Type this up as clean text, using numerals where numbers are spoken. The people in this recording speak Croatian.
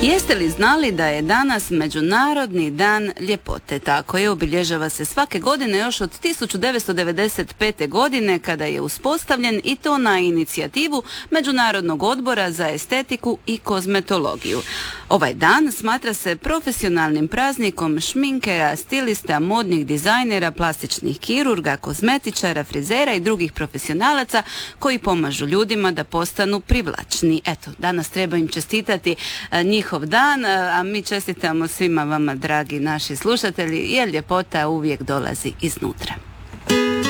Jeste li znali da je danas Međunarodni dan ljepote? Tako je, obilježava se svake godine još od 1995. godine kada je uspostavljen i to na inicijativu Međunarodnog odbora za estetiku i kozmetologiju. Ovaj dan smatra se profesionalnim praznikom šminkera, stilista, modnih dizajnera, plastičnih kirurga, kozmetičara, frizera i drugih profesionalaca koji pomažu ljudima da postanu privlačni. Eto, danas treba im čestitati njihov dan, a mi čestitamo svima vama, dragi naši slušatelji, jer ljepota uvijek dolazi iznutra.